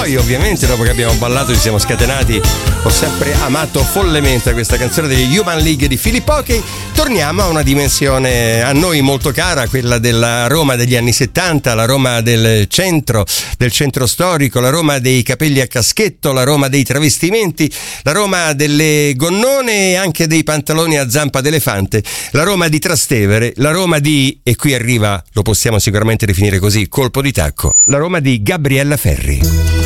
poi ovviamente dopo che abbiamo ballato ci siamo scatenati, ho sempre amato follemente questa canzone degli Human League di Filippo Occhi. Torniamo a una dimensione a noi molto cara, quella della Roma degli anni 70, la Roma del centro storico, la Roma dei capelli a caschetto, la Roma dei travestimenti, la Roma delle gonnone e anche dei pantaloni a zampa d'elefante, la Roma di Trastevere, la Roma di, e qui arriva, lo possiamo sicuramente definire così, colpo di tacco, la Roma di Gabriella Ferri.